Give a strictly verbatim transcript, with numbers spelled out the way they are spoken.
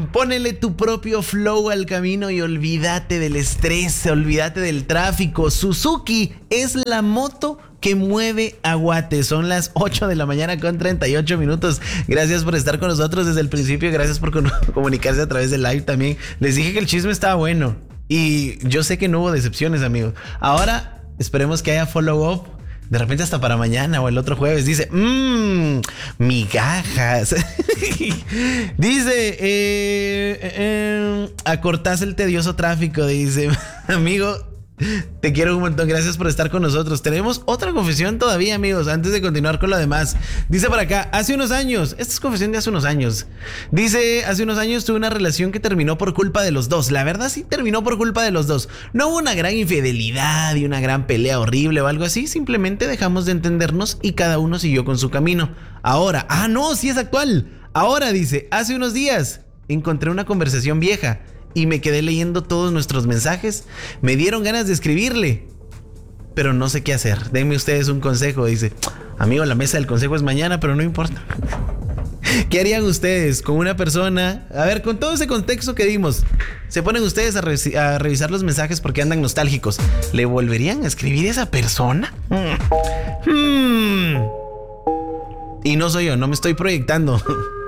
Ponele tu propio flow al camino y olvídate del estrés, olvídate del tráfico. Suzuki es la moto que mueve a Guate. Son las ocho de la mañana con treinta y ocho minutos. Gracias por estar con nosotros desde el principio. Gracias por comunicarse a través del live también. Les dije que el chisme estaba bueno. Y yo sé que no hubo decepciones, amigos. Ahora esperemos que haya follow-up. De repente hasta para mañana o el otro jueves. Dice, mmm, migajas. Dice, eh, eh, acortás el tedioso tráfico. Dice, amigo, te quiero un montón. Gracias por estar con nosotros. Tenemos otra confesión todavía, amigos, antes de continuar con lo demás. Dice por acá, hace unos años, esta es confesión de hace unos años. Dice, hace unos años tuve una relación que terminó por culpa de los dos. La verdad sí terminó por culpa de los dos. No hubo una gran infidelidad y una gran pelea horrible o algo así. Simplemente dejamos de entendernos y cada uno siguió con su camino. Ahora, ah no, sí es actual. Ahora dice, hace unos días encontré una conversación vieja y me quedé leyendo todos nuestros mensajes. Me dieron ganas de escribirle, pero no sé qué hacer. Denme ustedes un consejo. Dice, amigo, la mesa del consejo es mañana, pero no importa. ¿Qué harían ustedes con una persona? A ver, con todo ese contexto que dimos, se ponen ustedes a, re- a revisar los mensajes porque andan nostálgicos. ¿Le volverían a escribir a esa persona? Hmm. Hmm. Y no soy yo, no me estoy proyectando.